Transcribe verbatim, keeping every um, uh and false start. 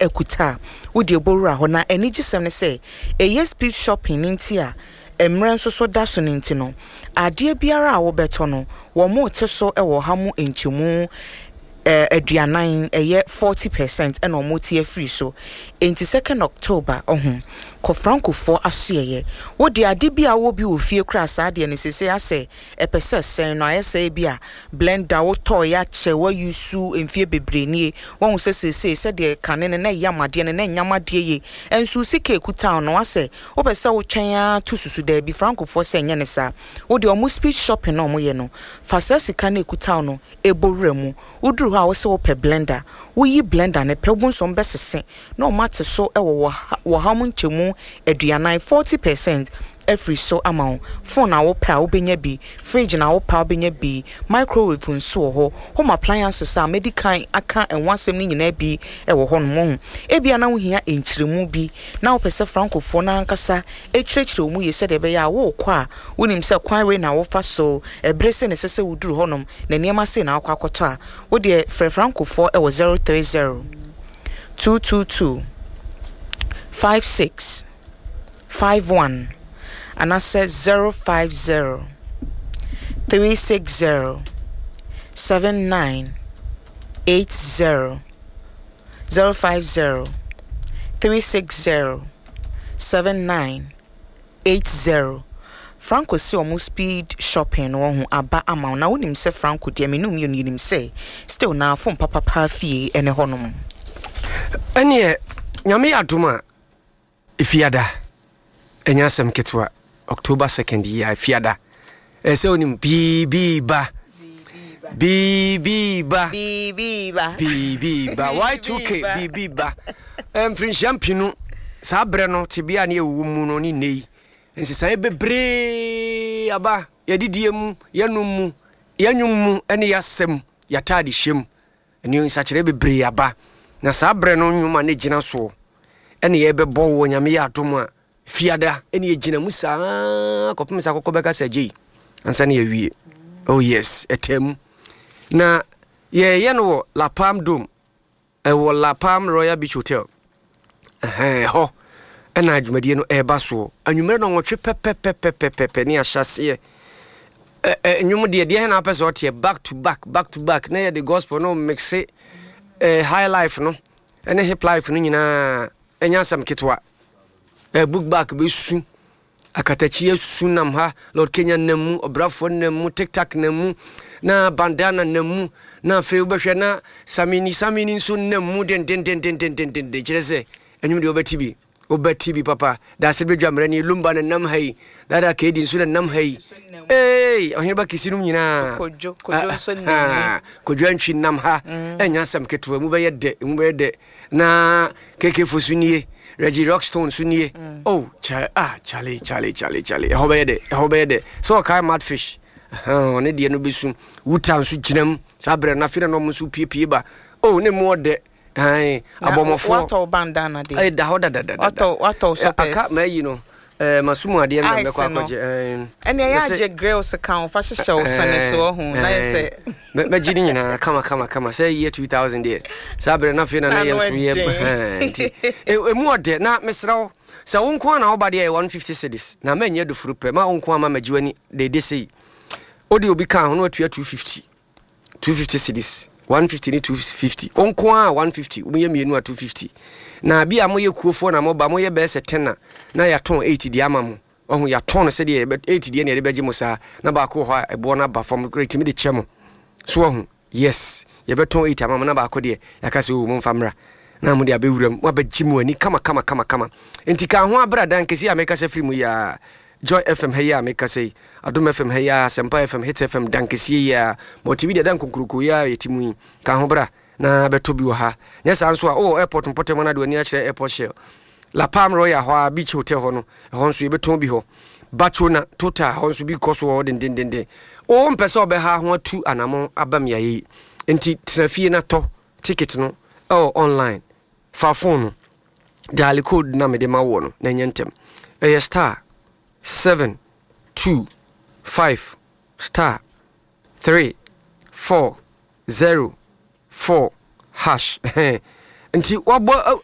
ekuta wodi ebowura ho na eni gisem ne say eye speed shopping nti a emre nso so da so nti no ade biara a wo beto no wo mo te so e wo ha mu enchimu eh aduanan eye forty percent and omotie free so enti second October ohun ko franco for aseye wo de ade bia wo bi ofie kra sa de ne sese ase epese sen no ayese bia blender wo to ya che wa yusu emfie bebrenie won se sese se de kanene na yamade ne na nyamade ye ensu sike kuta no ase wo pese wo twen a to susu da bi franco for se nya ne sa wo de omo speed shopping no mo ye no fa sika na kuta no ebowura mu uduru ha wo se wo pe blender wo yi blender ne pe bunso mbesese no mate so e wo wo ha mu nchemu aduanan forty percent every so amount phone na wo pa wo benya bi fridge na wo pa wo benya bi microwave nso ho home appliances a medical aka enwasem ni nyina bi e wo ho no mo e bia na wo hia enchiremu bi na wo pese francofo na ankasa e chirechire mu yese de be ya wo kwa wonim se kwan we na wo fa so e brese ne sese wuduru honom na niam se na akwa akoto a wo de francofo e wo zero three zero two two two five six five one and I said zero five zero three six zero seven nine eight zero zero five zero three six zero seven nine eight zero. Franco si omo speed shopping wo hu aba ama na wonim se Franco de me num yonim se still na phone papa pa fie ene honom ene nyame adoma ifiada enya sem ketwa October second year ifiada ese onim bibi ba bibi ba bibi ba bibi ba y two k bibi ba em frin champinu sa bre no tibia na ewu mu no ni nei ensisa ebebre aba yadidie mu yanum mu yanyum mu ene yasem yatade hyem ene nsa kire bebre aba na sa bre no nyuma na gina so ene ye bebo wo nyame ya adom a fiada ene ye gina musa kopem sa kokobeka saji ansa na ye wie oh yes etem na ye ye no La Palm Dome e wo La Palm Royal Beach Hotel eh ho ena adwumadie no eba so anwumere no nwotwe pepepepepepe ne ahyase eh nwum de de na pese ote back to back back to back na the gospel no mix it eh high life no ene hip life no nyina enya sam ketwa eh book back be su akatachi asu nam ha Lord Kenya namu obrafo namu TikTok namu na bandana namu na fe obehwe na samini samini nso namu den den den den den den de kirese enwum de obatibi obatibi papa da se bedwamre ni lumba na nam hai dada ke di nso na nam hai eh ohin ba kisinu nyina kojo kojo nso nam kojo antwi nam ha enya sam ketwa mu be yede mu be yede na keke fosunie Reggie Rockstone sunie mm. oh cha ah chale chale chale chale ho be yede ho be yede so kai madfish ha ne de no besu wutan su ginam sabre na fira no musu piepie ba oh ne mo de ai abomofo wato bandana de ai da ho da da da wato wato so pes aka ma yi no eh masumu ade na me kwa kwaje eh ene ya je grills account fa hyehyɛ wo sane so ho na yese me gidi nyina kama kama kama say year two thousand there sabre na fina na yenso ye nti emu ode na mesrawo sa wonko na obade e one fifty cedis na manye do furu pe ma wonko ama magiwani de de sei odi obi kan ho no atua two fifty two fifty cedis one fifty ni two fifty wonko a one fifty umye mienu a two fifty na bi amoye kuofo na moba moye bese ten na ya ton eighty di amamu ohun ya ton se de eighty di na de beje musa na ba ko ho ebo na ba from great mi de chemo so ohun yes ye beton eighty amamu na ba ko de ya ka se o mu famra na mu de abewuram wa ba jimu ani kama kama kama kama enti ka ho abra dan kesi ameka se free mu ya Joy F M heya ameka se Adom F M heya Sempa F M Hit F M dan kesi ya motivi de dan konkuruko ya yetimu ka ho bra na beto bi wo ha nyesa anso a oh airport mpote mo na do ani a kire airport shell La Palm Royal ho beach hotel ho no ho nso ye beton bi ho Bachona total ho nso bi koso ho den den den o mpese obe ha ho atu anamo abam ya yi enti trafie na to ticket no oh online fa phone dial code na me de ma wo no na nyentem eh star seven two five star three four zero four hash nti wabo